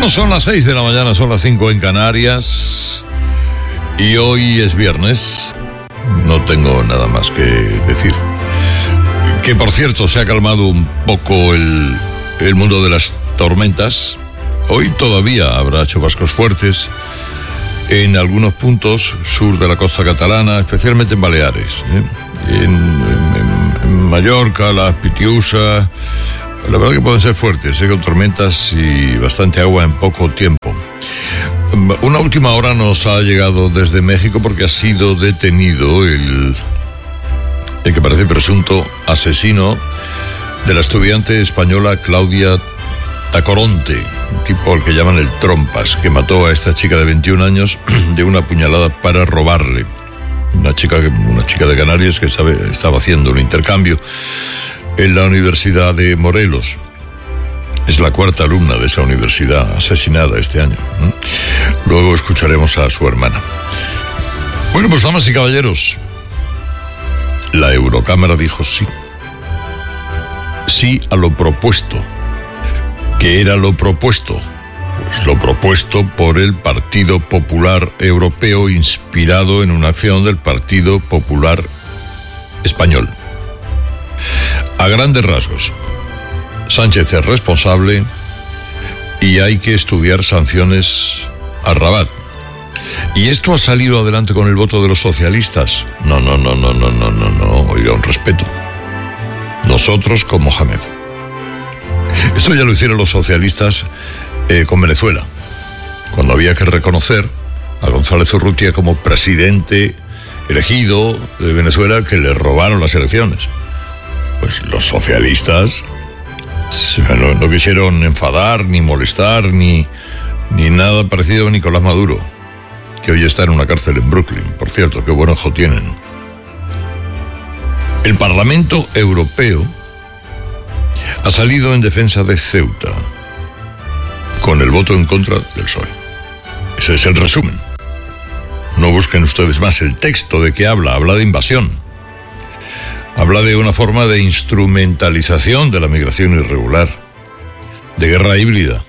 Bueno, son las 6 de la mañana, son las 5 en Canarias y hoy es viernes. No tengo nada más que decir. Que por cierto se ha calmado un poco el mundo de las tormentas. Hoy todavía habrá chubascos fuertes en algunos puntos sur de la costa catalana, especialmente en Baleares, en Mallorca, Las Pitiusas. La verdad que pueden ser fuertes, con tormentas y bastante agua en poco tiempo. Una última hora nos ha llegado desde México porque ha sido detenido el que parece presunto asesino de la estudiante española Claudia Tacoronte, un tipo al que llaman el Trompas, que mató a esta chica de 21 años de una puñalada para robarle. Una chica de Canarias que estaba haciendo un intercambio en la Universidad de Morelos. Es la cuarta alumna de esa universidad asesinada este año. Luego escucharemos a su hermana. Bueno, pues damas y caballeros, la Eurocámara dijo sí. Sí a lo propuesto. ¿Qué era lo propuesto? Pues lo propuesto por el Partido Popular Europeo, inspirado en una acción del Partido Popular Español. A grandes rasgos, Sánchez es responsable y hay que estudiar sanciones a Rabat. ¿Y esto ha salido adelante con el voto de los socialistas? No, oiga, un respeto. Nosotros con Mohamed. Esto ya lo hicieron los socialistas con Venezuela, cuando había que reconocer a González Urrutia como presidente elegido de Venezuela, que le robaron las elecciones. Pues los socialistas no quisieron enfadar, ni molestar, ni nada parecido a Nicolás Maduro, que hoy está en una cárcel en Brooklyn. Por cierto, qué buen ojo tienen. El Parlamento Europeo ha salido en defensa de Ceuta, con el voto en contra del PSOE. Ese es el resumen. No busquen ustedes más el texto de qué habla de invasión. Habla de una forma de instrumentalización de la migración irregular, de guerra híbrida.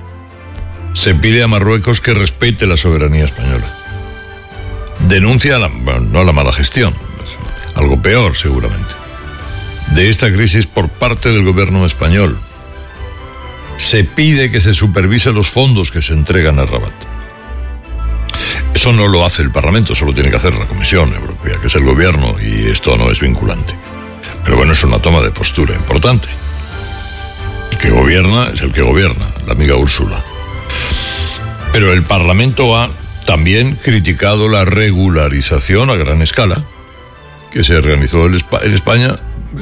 Se pide a Marruecos que respete la soberanía española. Denuncia no la mala gestión, algo peor seguramente, de esta crisis por parte del gobierno español. Se pide que se supervise los fondos que se entregan a Rabat. Eso no lo hace el Parlamento, eso lo tiene que hacer la Comisión Europea, que es el gobierno, y esto no es vinculante. Pero bueno, es una toma de postura importante. El que gobierna es el que gobierna, la amiga Úrsula. Pero el Parlamento ha también criticado la regularización a gran escala que se realizó en España,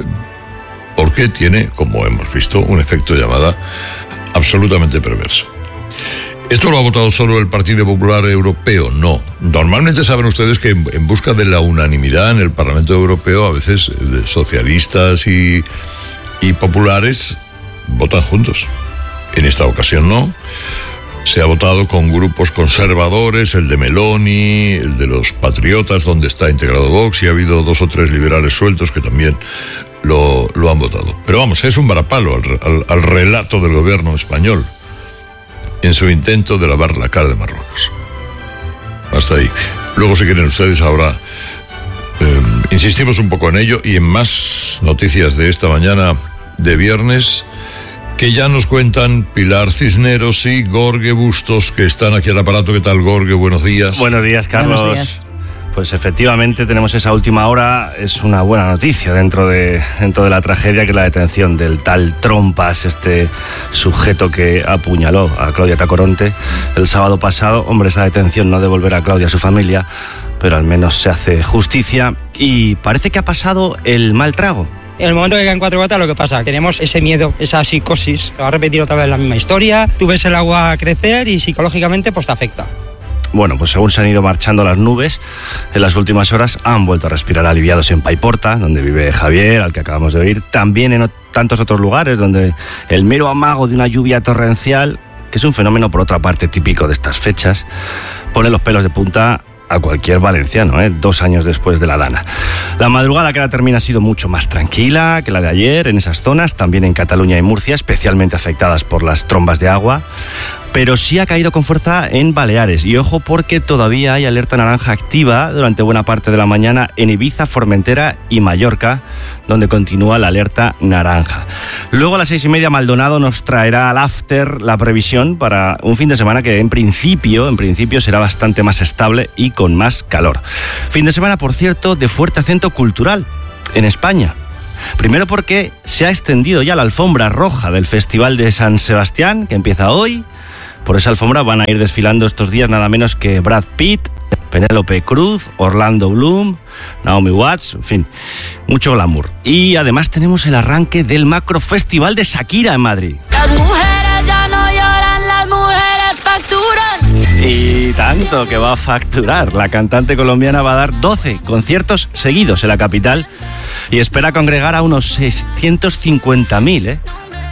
porque tiene, como hemos visto, un efecto llamada absolutamente perverso. ¿Esto lo ha votado solo el Partido Popular Europeo? No. Normalmente saben ustedes que en busca de la unanimidad en el Parlamento Europeo, a veces socialistas y populares votan juntos. En esta ocasión no. Se ha votado con grupos conservadores, el de Meloni, el de los Patriotas, donde está integrado Vox, y ha habido 2 o 3 liberales sueltos que también lo han votado. Pero vamos, es un varapalo al relato del gobierno español en su intento de lavar la cara de Marruecos. Hasta ahí. Luego, si quieren ustedes, ahora insistimos un poco en ello y en más noticias de esta mañana de viernes, que ya nos cuentan Pilar Cisneros y Gorge Bustos, que están aquí al aparato. ¿Qué tal, Gorge? Buenos días. Buenos días, Carlos. Buenos días. Pues efectivamente tenemos esa última hora. Es una buena noticia dentro de la tragedia, que es la detención del tal Trompas, este sujeto que apuñaló a Claudia Tacoronte el sábado pasado. Hombre, esa detención no devolverá a Claudia a su familia, pero al menos se hace justicia y parece que ha pasado el mal trago. En el momento que caen 4 gotas, lo que pasa, tenemos ese miedo, esa psicosis, va a repetir otra vez la misma historia, tú ves el agua crecer y psicológicamente pues te afecta. Bueno, pues según se han ido marchando las nubes, en las últimas horas han vuelto a respirar aliviados en Paiporta, donde vive Javier, al que acabamos de oír, también en tantos otros lugares donde el mero amago de una lluvia torrencial, que es un fenómeno por otra parte típico de estas fechas, pone los pelos de punta a cualquier valenciano, 2 años después de la Dana. La madrugada que ahora termina ha sido mucho más tranquila que la de ayer en esas zonas, también en Cataluña y Murcia, especialmente afectadas por las trombas de agua. pero sí ha caído con fuerza en Baleares. Y ojo, porque todavía hay alerta naranja activa durante buena parte de la mañana en Ibiza, Formentera y Mallorca, donde continúa la alerta naranja. Luego a las 6:30 Maldonado nos traerá al after la previsión para un fin de semana que en principio será bastante más estable y con más calor. Fin de semana, por cierto, de fuerte acento cultural en España. Primero porque se ha extendido ya la alfombra roja del Festival de San Sebastián, que empieza hoy. Por esa alfombra van a ir desfilando estos días nada menos que Brad Pitt, Penélope Cruz, Orlando Bloom, Naomi Watts, en fin, mucho glamour. Y además tenemos el arranque del macro festival de Shakira en Madrid. Las mujeres ya no lloran, las mujeres facturan. Y tanto que va a facturar. La cantante colombiana va a dar 12 conciertos seguidos en la capital y espera congregar a unos 650.000,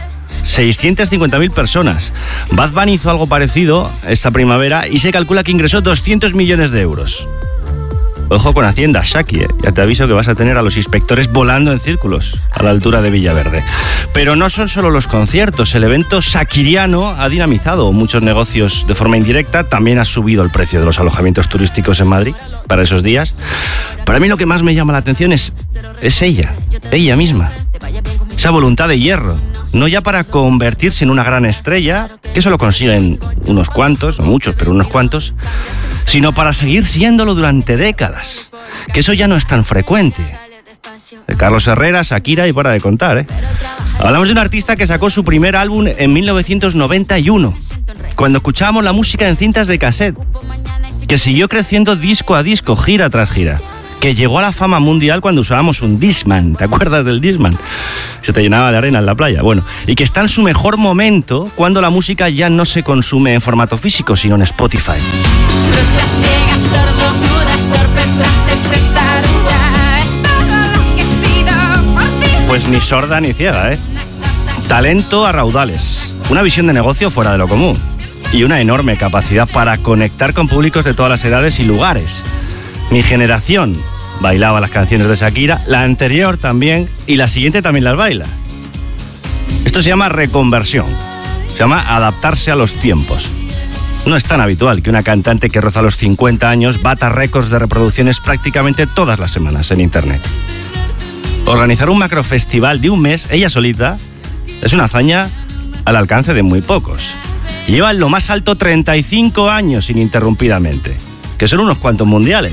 650.000 personas. Bad Bunny hizo algo parecido esta primavera y se calcula que ingresó 200 millones de euros. Ojo con Hacienda, Shaki, ya te aviso que vas a tener a los inspectores volando en círculos a la altura de Villaverde. Pero no son solo los conciertos, el evento shakiriano ha dinamizado muchos negocios de forma indirecta, también ha subido el precio de los alojamientos turísticos en Madrid para esos días. Para mí lo que más me llama la atención es ella misma. Esa voluntad de hierro, no ya para convertirse en una gran estrella, que eso lo consiguen unos cuantos, no muchos, pero unos cuantos, sino para seguir siéndolo durante décadas, que eso ya no es tan frecuente. De Carlos Herrera, Shakira y para de contar, Hablamos de un artista que sacó su primer álbum en 1991, cuando escuchábamos la música en cintas de cassette, que siguió creciendo disco a disco, gira tras gira, que llegó a la fama mundial cuando usábamos un Discman. ¿Te acuerdas del Discman? Se te llenaba de arena en la playa. Bueno, y que está en su mejor momento cuando la música ya no se consume en formato físico, sino en Spotify. Pues ni sorda ni ciega, Talento a raudales, una visión de negocio fuera de lo común y una enorme capacidad para conectar con públicos de todas las edades y lugares. Mi generación bailaba las canciones de Shakira, la anterior también, y la siguiente también las baila. Esto se llama reconversión, se llama adaptarse a los tiempos. No es tan habitual que una cantante que roza los 50 años bata récords de reproducciones prácticamente todas las semanas en internet. Organizar un macrofestival de un mes, ella solita, es una hazaña al alcance de muy pocos. Lleva en lo más alto 35 años ininterrumpidamente, que son unos cuantos mundiales.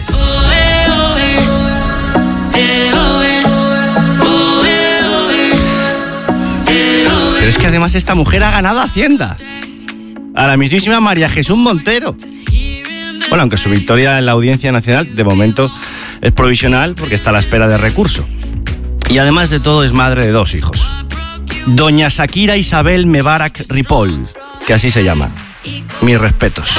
Pero es que además esta mujer ha ganado Hacienda. A la mismísima María Jesús Montero. Bueno, aunque su victoria en la Audiencia Nacional de momento es provisional porque está a la espera de recurso. Y además de todo es madre de 2 hijos. Doña Shakira Isabel Mebarak Ripoll, que así se llama. Mis respetos.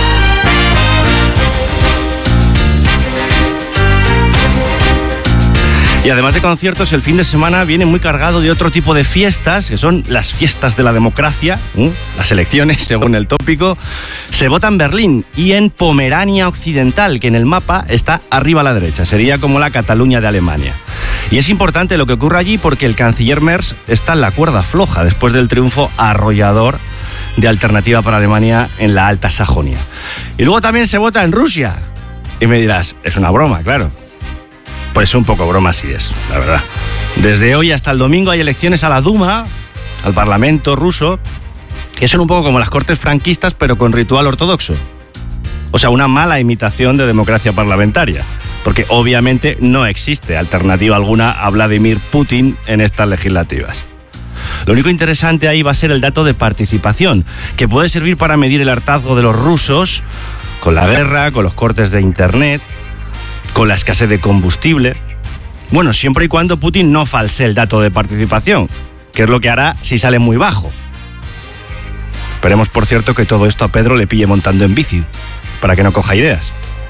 Y además de conciertos, el fin de semana viene muy cargado de otro tipo de fiestas, que son las fiestas de la democracia, las elecciones, según el tópico. Se vota en Berlín y en Pomerania Occidental, que en el mapa está arriba a la derecha, sería como la Cataluña de Alemania. Y es importante lo que ocurre allí porque el canciller Merz está en la cuerda floja después del triunfo arrollador de Alternativa para Alemania en la Alta Sajonia. Y luego también se vota en Rusia. Y me dirás, es una broma, claro. Pues un poco broma sí es, la verdad. Desde hoy hasta el domingo hay elecciones a la Duma, al Parlamento ruso, que son un poco como las cortes franquistas, pero con ritual ortodoxo. O sea, una mala imitación de democracia parlamentaria, porque obviamente no existe alternativa alguna a Vladimir Putin en estas legislativas. Lo único interesante ahí va a ser el dato de participación, que puede servir para medir el hartazgo de los rusos con la guerra, con los cortes de internet, con la escasez de combustible. Bueno, siempre y cuando Putin no falsee el dato de participación, que es lo que hará si sale muy bajo. Esperemos, por cierto, que todo esto a Pedro le pille montando en bici, para que no coja ideas.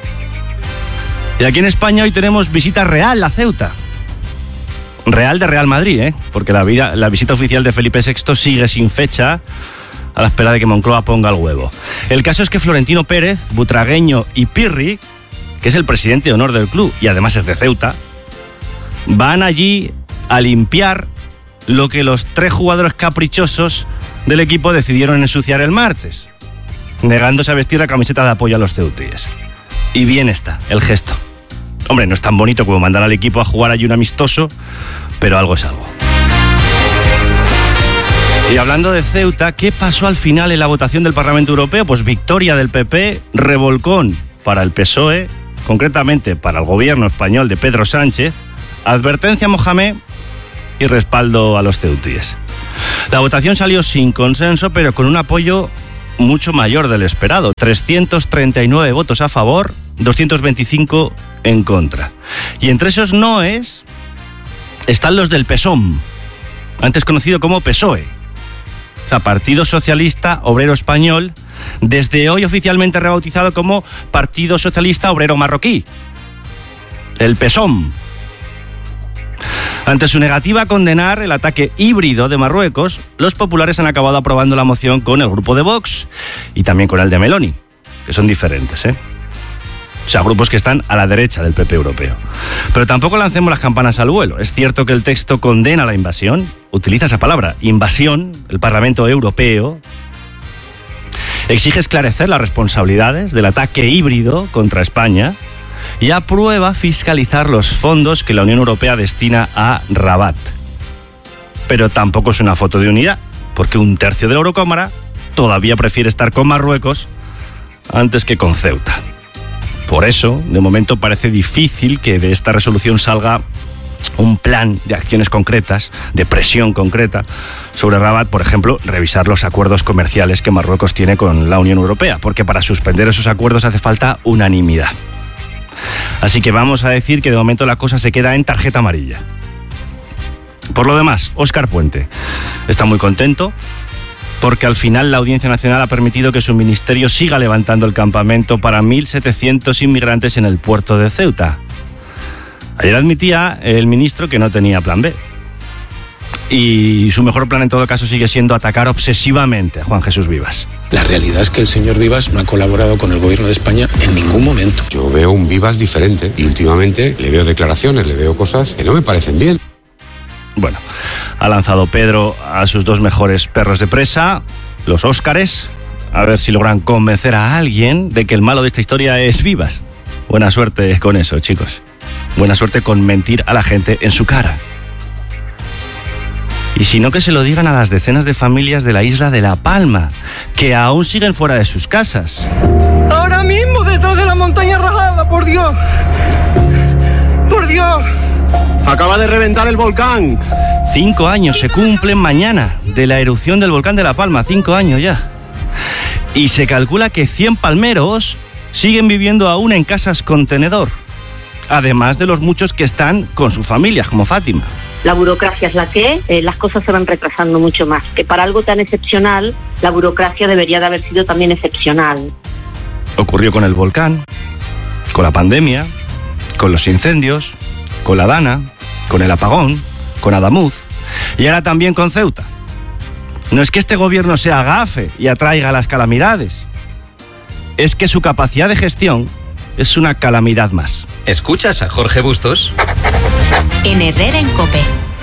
Y aquí en España hoy tenemos visita real a Ceuta. Real de Real Madrid, porque la visita oficial de Felipe VI sigue sin fecha, a la espera de que Moncloa ponga el huevo. El caso es que Florentino Pérez, butragueño y Pirri, que es el presidente de honor del club y además es de Ceuta, van allí a limpiar lo que los 3 jugadores caprichosos del equipo decidieron ensuciar el martes, negándose a vestir la camiseta de apoyo a los ceutíes. Y bien está, el gesto. Hombre, no es tan bonito como mandar al equipo a jugar allí un amistoso, pero algo es algo. Y hablando de Ceuta, ¿qué pasó al final en la votación del Parlamento Europeo? Pues victoria del PP, revolcón para el PSOE, concretamente para el gobierno español de Pedro Sánchez, advertencia a Mohamed y respaldo a los ceutíes. La votación salió sin consenso, pero con un apoyo mucho mayor del esperado. 339 votos a favor, 225 en contra. Y entre esos noes están los del PSOM, antes conocido como PSOE, o sea, Partido Socialista Obrero Español, desde hoy oficialmente rebautizado como Partido Socialista Obrero Marroquí, el PSOM. Ante su negativa a condenar el ataque híbrido de Marruecos, los populares han acabado aprobando la moción con el grupo de Vox y también con el de Meloni, que son diferentes, O sea, grupos que están a la derecha del PP europeo. Pero tampoco lancemos las campanas al vuelo. Es cierto que el texto condena la invasión, utiliza esa palabra, invasión. El Parlamento Europeo exige esclarecer las responsabilidades del ataque híbrido contra España y aprueba fiscalizar los fondos que la Unión Europea destina a Rabat. Pero tampoco es una foto de unidad, porque un tercio de la Eurocámara todavía prefiere estar con Marruecos antes que con Ceuta. Por eso, de momento, parece difícil que de esta resolución salga un plan de acciones concretas, de presión concreta sobre Rabat, por ejemplo, revisar los acuerdos comerciales que Marruecos tiene con la Unión Europea, porque para suspender esos acuerdos hace falta unanimidad. Así que vamos a decir que de momento la cosa se queda en tarjeta amarilla. Por lo demás, Óscar Puente está muy contento porque al final la Audiencia Nacional ha permitido que su ministerio siga levantando el campamento para 1.700 inmigrantes en el puerto de Ceuta. Ayer admitía el ministro que no tenía plan B. Y su mejor plan en todo caso sigue siendo atacar obsesivamente a Juan Jesús Vivas. La realidad es que el señor Vivas no ha colaborado con el gobierno de España en ningún momento. Yo veo un Vivas diferente y últimamente le veo declaraciones, le veo cosas que no me parecen bien. Bueno, ha lanzado Pedro a sus dos mejores perros de presa, los Óscares, a ver si logran convencer a alguien de que el malo de esta historia es Vivas. Buena suerte con eso, chicos. Buena suerte con mentir a la gente en su cara. Y si no, que se lo digan a las decenas de familias de la isla de La Palma, que aún siguen fuera de sus casas. Ahora mismo detrás de la montaña rajada, por Dios. Por Dios. Acaba de reventar el volcán. 5 años se cumplen mañana de la erupción del volcán de La Palma, 5 años ya. Y se calcula que 100 palmeros siguen viviendo aún en casas contenedor, además de los muchos que están con sus familias, como Fátima. La burocracia es la que las cosas se van retrasando mucho más. Que para algo tan excepcional, la burocracia debería de haber sido también excepcional. Ocurrió con el volcán, con la pandemia, con los incendios, con la Dana, con el apagón, con Adamuz y ahora también con Ceuta. No es que este gobierno sea gafe y atraiga las calamidades. Es que su capacidad de gestión es una calamidad más. ¿Escuchas a Jorge Bustos? En Herrera en COPE.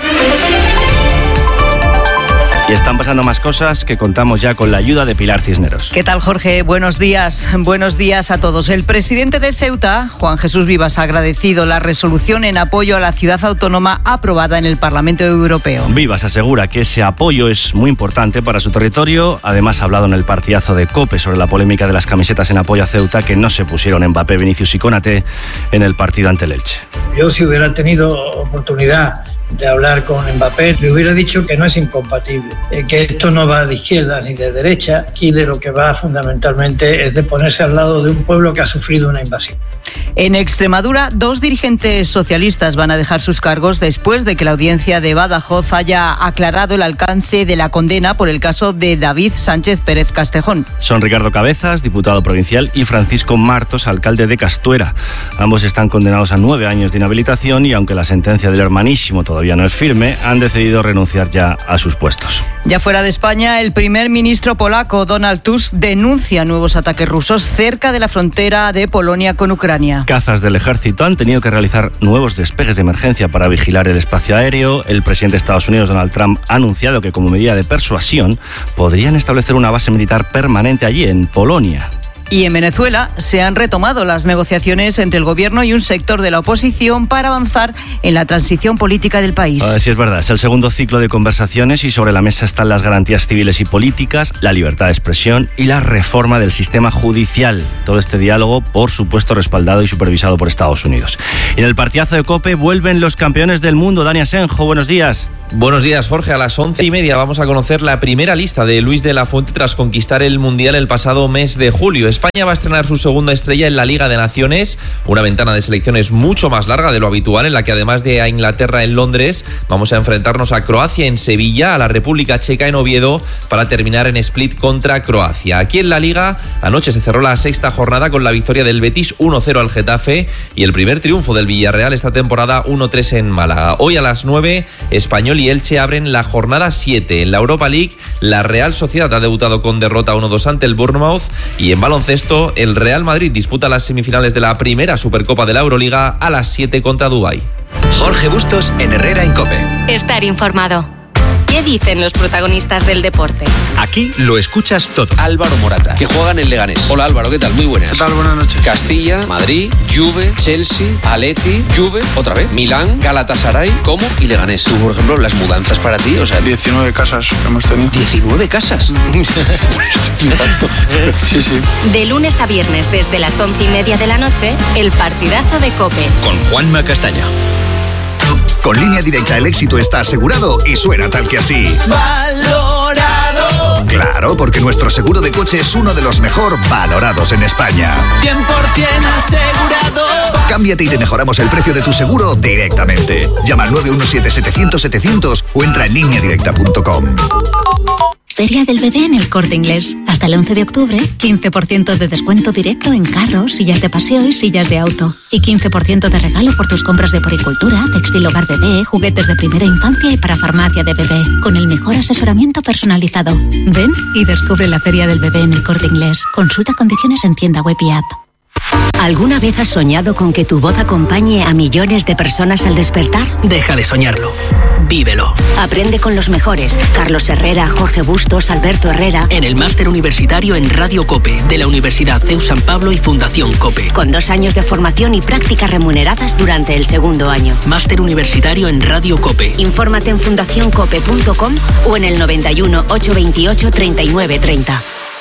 Y están pasando más cosas que contamos ya con la ayuda de Pilar Cisneros. ¿Qué tal, Jorge? Buenos días a todos. El presidente de Ceuta, Juan Jesús Vivas, ha agradecido la resolución en apoyo a la ciudad autónoma aprobada en el Parlamento Europeo. Vivas asegura que ese apoyo es muy importante para su territorio. Además, ha hablado en el partidazo de COPE sobre la polémica de las camisetas en apoyo a Ceuta que no se pusieron Mbappé, Vinicius y Konaté en el partido ante el Elche. Yo, si hubiera tenido oportunidad de hablar con Mbappé, le hubiera dicho que no es incompatible, que esto no va de izquierda ni de derecha, aquí de lo que va fundamentalmente es de ponerse al lado de un pueblo que ha sufrido una invasión. En Extremadura, 2 dirigentes socialistas van a dejar sus cargos después de que la audiencia de Badajoz haya aclarado el alcance de la condena por el caso de David Sánchez Pérez Castejón. Son Ricardo Cabezas, diputado provincial, y Francisco Martos, alcalde de Castuera. Ambos están condenados a 9 años de inhabilitación y aunque la sentencia del hermanísimo todavía no es firme, han decidido renunciar ya a sus puestos. Ya fuera de España, el primer ministro polaco Donald Tusk denuncia nuevos ataques rusos cerca de la frontera de Polonia con Ucrania. Ucrania. Cazas del ejército han tenido que realizar nuevos despegues de emergencia para vigilar el espacio aéreo. El presidente de Estados Unidos, Donald Trump, ha anunciado que como medida de persuasión podrían establecer una base militar permanente allí, en Polonia. Y en Venezuela se han retomado las negociaciones entre el gobierno y un sector de la oposición para avanzar en la transición política del país. Sí, es verdad, es el segundo ciclo de conversaciones y sobre la mesa están las garantías civiles y políticas, la libertad de expresión y la reforma del sistema judicial. Todo este diálogo, por supuesto, respaldado y supervisado por Estados Unidos. En el partidazo de COPE vuelven los campeones del mundo. Dani Asenjo, buenos días. Buenos días, Jorge. A las 11:30 vamos a conocer la primera lista de Luis de la Fuente tras conquistar el Mundial el pasado mes de julio. España va a estrenar su segunda estrella en la Liga de Naciones, una ventana de selecciones mucho más larga de lo habitual, en la que además de a Inglaterra en Londres, vamos a enfrentarnos a Croacia en Sevilla, a la República Checa en Oviedo, para terminar en Split contra Croacia. Aquí en la Liga, anoche se cerró la sexta jornada con la victoria del Betis 1-0 al Getafe y el primer triunfo del Villarreal esta temporada 1-3 en Málaga. Hoy a las 9, Español y Elche abren la jornada 7. En la Europa League, la Real Sociedad ha debutado con derrota 1-2 ante el Bournemouth y en baloncesto, el Real Madrid disputa las semifinales de la primera Supercopa de la Euroliga a las 7 contra Dubái. Jorge Bustos en Herrera en COPE. Estar informado. ¿Qué dicen los protagonistas del deporte? Aquí lo escuchas todo. Álvaro Morata, que juega en el Leganés. Hola Álvaro, ¿qué tal? Muy buenas. ¿Qué tal? Buenas noches. Castilla, Madrid, Juve, Chelsea, Atleti, Juve, otra vez, Milán, Galatasaray, Como y Leganés. Tú, por ejemplo, las mudanzas para ti, o sea... 19 casas hemos tenido. ¿19 casas? Sí, sí. De lunes a viernes desde las 11:30 de la noche, el partidazo de COPE. Con Juanma Castaño. Con Línea Directa el éxito está asegurado y suena tal que así. ¡Valorado! Claro, porque nuestro seguro de coche es uno de los mejor valorados en España. 100% asegurado. Cámbiate y te mejoramos el precio de tu seguro directamente. Llama al 917-700-700 o entra en lineadirecta.com. Feria del Bebé en El Corte Inglés. Hasta el 11 de octubre, 15% de descuento directo en carros, sillas de paseo y sillas de auto. Y 15% de regalo por tus compras de poricultura, textil hogar bebé, juguetes de primera infancia y para farmacia de bebé. Con el mejor asesoramiento personalizado. Ven y descubre la Feria del Bebé en El Corte Inglés. Consulta condiciones en tienda web y app. ¿Alguna vez has soñado con que tu voz acompañe a millones de personas al despertar? Deja de soñarlo. Vívelo. Aprende con los mejores. Carlos Herrera, Jorge Bustos, Alberto Herrera. En el máster universitario en Radio COPE de la Universidad CEU San Pablo y Fundación COPE. Con 2 años de formación y prácticas remuneradas durante el segundo año. Máster universitario en Radio COPE. Infórmate en fundacioncope.com o en el 91 828 3930.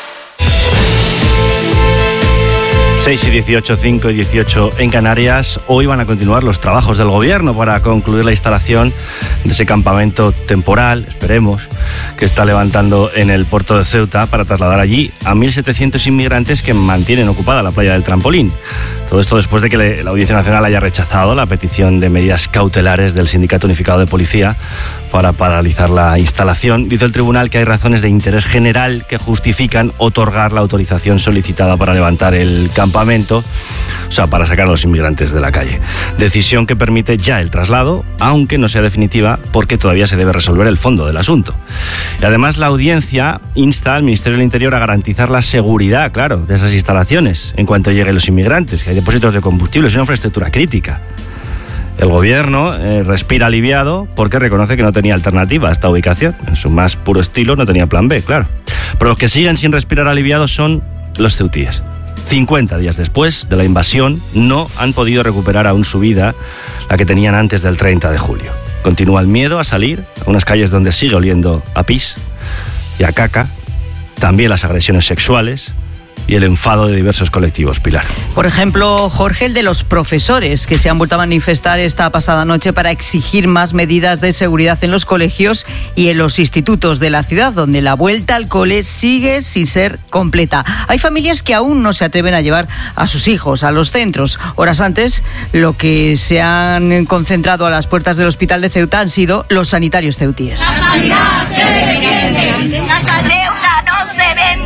6 y 18, 5 y 18 en Canarias. Hoy van a continuar los trabajos del gobierno para concluir la instalación de ese campamento temporal, esperemos, que está levantando en el puerto de Ceuta para trasladar allí a 1.700 inmigrantes que mantienen ocupada la playa del Trampolín. Todo esto después de que la Audiencia Nacional haya rechazado la petición de medidas cautelares del Sindicato Unificado de Policía para paralizar la instalación. Dice el tribunal que hay razones de interés general que justifican otorgar la autorización solicitada para levantar el campamento, o sea, para sacar a los inmigrantes de la calle. Decisión que permite ya el traslado, aunque no sea definitiva, porque todavía se debe resolver el fondo del asunto. Y además la audiencia insta al Ministerio del Interior a garantizar la seguridad, claro, de esas instalaciones en cuanto lleguen los inmigrantes, que hay depósitos de combustible, es una infraestructura crítica. El gobierno respira aliviado porque reconoce que no tenía alternativa a esta ubicación. En su más puro estilo no tenía plan B, claro. Pero los que siguen sin respirar aliviados son los ceutíes. 50 días después de la invasión no han podido recuperar aún su vida, la que tenían antes del 30 de julio. Continúa el miedo a salir a unas calles donde sigue oliendo a pis y a caca, también las agresiones sexuales y el enfado de diversos colectivos. Pilar. Por ejemplo, Jorge, el de los profesores que se han vuelto a manifestar esta pasada noche para exigir más medidas de seguridad en los colegios y en los institutos de la ciudad, donde la vuelta al cole sigue sin ser completa. Hay familias que aún no se atreven a llevar a sus hijos a los centros. Horas antes, lo que se han concentrado a las puertas del hospital de Ceuta han sido los sanitarios ceutíes. La sanidad se defiende, la Ceuta no se vende.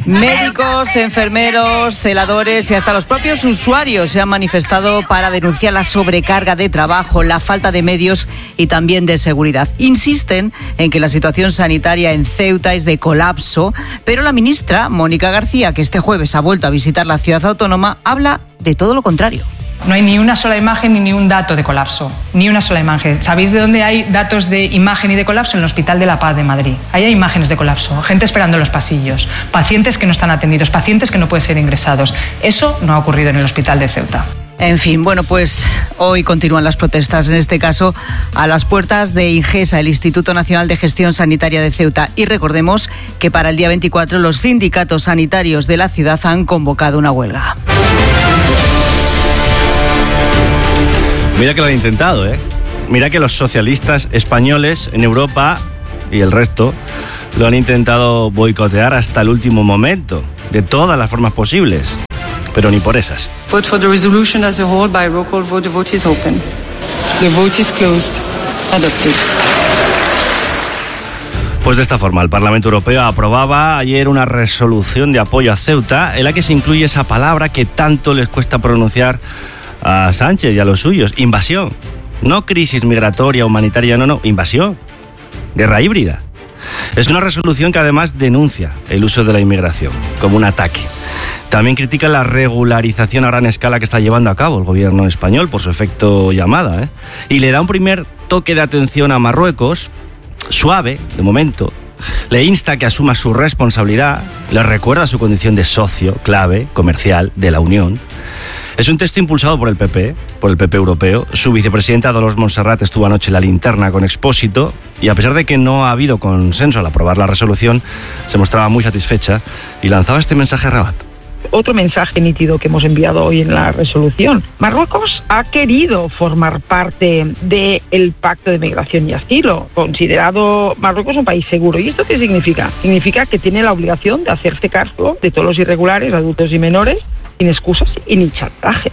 Médicos, enfermeros, celadores y hasta los propios usuarios se han manifestado para denunciar la sobrecarga de trabajo, la falta de medios y también de seguridad. Insisten en que la situación sanitaria en Ceuta es de colapso, pero la ministra, Mónica García, que este jueves ha vuelto a visitar la ciudad autónoma, habla de todo lo contrario. No hay ni una sola imagen ni un dato de colapso, ni una sola imagen. ¿Sabéis de dónde hay datos de imagen y de colapso? En el Hospital de la Paz de Madrid. Ahí hay imágenes de colapso, gente esperando en los pasillos, pacientes que no están atendidos, pacientes que no pueden ser ingresados. Eso no ha ocurrido en el Hospital de Ceuta. En fin, bueno, pues hoy continúan las protestas, en este caso a las puertas de IGESA, el Instituto Nacional de Gestión Sanitaria de Ceuta. Y recordemos que para el día 24 los sindicatos sanitarios de la ciudad han convocado una huelga. Mira que lo han intentado, ¿eh? Mira que los socialistas españoles en Europa y el resto lo han intentado boicotear hasta el último momento, de todas las formas posibles, pero ni por esas. Vote for the resolution as a whole by roll call vote. The vote is open. The vote is closed. Adopted. Pues de esta forma, el Parlamento Europeo aprobaba ayer una resolución de apoyo a Ceuta en la que se incluye esa palabra que tanto les cuesta pronunciar a Sánchez y a los suyos: invasión. No crisis migratoria, humanitaria, no, invasión. Guerra híbrida. Es una resolución que además denuncia el uso de la inmigración como un ataque. También critica la regularización a gran escala que está llevando a cabo el gobierno español por su efecto llamada, y le da un primer toque de atención a Marruecos, suave, de momento. Le insta a que asuma su responsabilidad, le recuerda su condición de socio clave comercial de la Unión. Es un texto impulsado por el PP europeo. Su vicepresidenta Dolors Montserrat estuvo anoche en la linterna con Expósito y a pesar de que no ha habido consenso al aprobar la resolución, se mostraba muy satisfecha y lanzaba este mensaje a Rabat. Otro mensaje nítido que hemos enviado hoy en la resolución. Marruecos ha querido formar parte del Pacto de Migración y Asilo, considerado Marruecos un país seguro. ¿Y esto qué significa? Significa que tiene la obligación de hacerse cargo de todos los irregulares, adultos y menores, sin excusas y ni chantajes.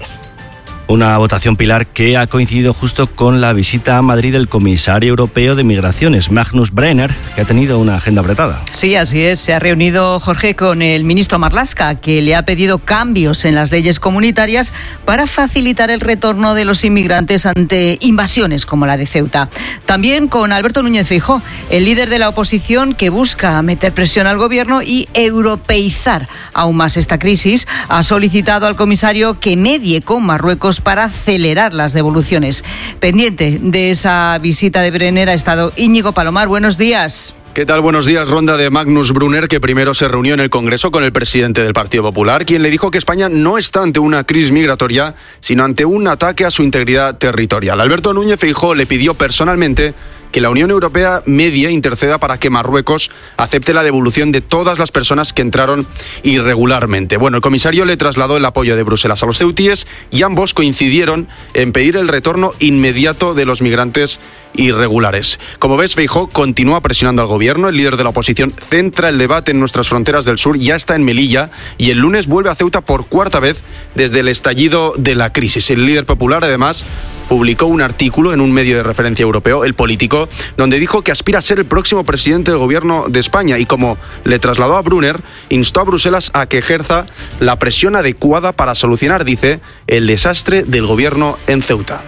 Una votación, Pilar, que ha coincidido justo con la visita a Madrid del comisario europeo de Migraciones, Magnus Brenner, que ha tenido una agenda apretada. Sí, así es. Se ha reunido Jorge con el ministro Marlaska, que le ha pedido cambios en las leyes comunitarias para facilitar el retorno de los inmigrantes ante invasiones como la de Ceuta. También con Alberto Núñez Feijóo, el líder de la oposición que busca meter presión al gobierno y europeizar aún más esta crisis. Ha solicitado al comisario que medie con Marruecos para acelerar las devoluciones. Pendiente de esa visita de Brenner ha estado Íñigo Palomar. Buenos días. ¿Qué tal? Buenos días. Ronda de Magnus Brunner, que primero se reunió en el Congreso con el presidente del Partido Popular, quien le dijo que España no está ante una crisis migratoria, sino ante un ataque a su integridad territorial. Alberto Núñez Feijóo le pidió personalmente que la Unión Europea medie e interceda para que Marruecos acepte la devolución de todas las personas que entraron irregularmente. Bueno, el comisario le trasladó el apoyo de Bruselas a los ceutíes y ambos coincidieron en pedir el retorno inmediato de los migrantes irregulares. Como ves, Feijóo continúa presionando al gobierno. El líder de la oposición centra el debate en nuestras fronteras del sur, ya está en Melilla y el lunes vuelve a Ceuta por cuarta vez desde el estallido de la crisis. El líder popular, además, publicó un artículo en un medio de referencia europeo, El Político, donde dijo que aspira a ser el próximo presidente del gobierno de España y, como le trasladó a Brunner, instó a Bruselas a que ejerza la presión adecuada para solucionar, dice, el desastre del gobierno en Ceuta.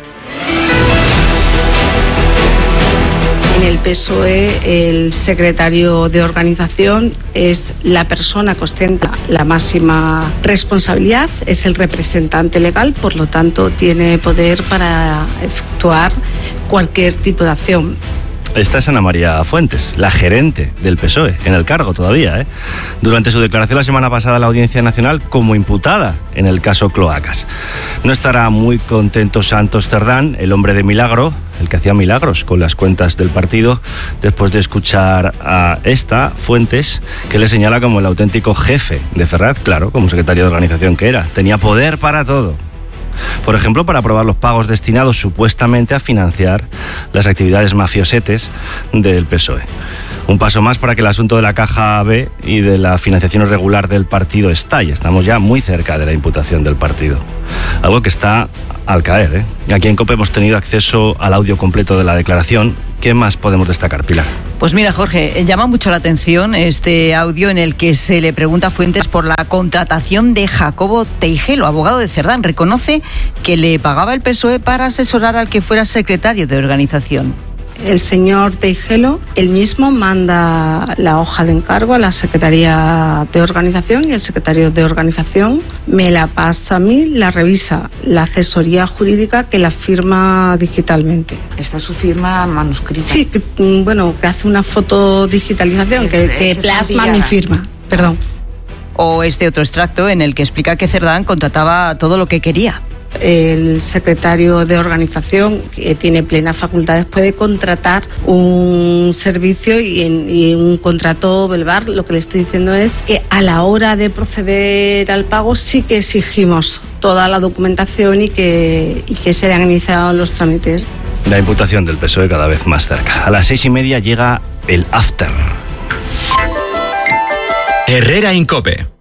En el PSOE, el secretario de organización es la persona que ostenta la máxima responsabilidad, es el representante legal, por lo tanto tiene poder para efectuar cualquier tipo de acción. Esta es Ana María Fuentes, la gerente del PSOE, en el cargo todavía, durante su declaración la semana pasada en la Audiencia Nacional como imputada en el caso Cloacas. No estará muy contento Santos Cerdán, el hombre de milagro, el que hacía milagros con las cuentas del partido, después de escuchar a esta Fuentes, que le señala como el auténtico jefe de Ferraz, claro, como secretario de organización que era. Tenía poder para todo. Por ejemplo, para aprobar los pagos destinados supuestamente a financiar las actividades mafiosetes del PSOE. Un paso más para que el asunto de la Caja B y de la financiación irregular del partido estalle. Estamos ya muy cerca de la imputación del partido. Algo que está al caer, Aquí en COPE hemos tenido acceso al audio completo de la declaración ¿Qué más podemos destacar, Pilar? Pues mira, Jorge, llama mucho la atención este audio en el que se le pregunta a Fuentes por la contratación de Jacobo Teijelo, abogado de Cerdán. Reconoce que le pagaba el PSOE para asesorar al que fuera secretario de organización. El señor Teijelo, él mismo manda la hoja de encargo a la Secretaría de Organización y el secretario de Organización me la pasa a mí, la revisa la asesoría jurídica que la firma digitalmente. ¿Está su firma manuscrita? Sí, que hace una fotodigitalización, que plasma mi firma. Perdón. O este otro extracto en el que explica que Cerdán contrataba todo lo que quería. El secretario de organización, que tiene plenas facultades, puede contratar un servicio y en un contrato verbal. Lo que le estoy diciendo es que a la hora de proceder al pago sí que exigimos toda la documentación y que se hayan iniciado los trámites. La imputación del PSOE cada vez más cerca. A las 6:30 llega el after. Herrera en COPE.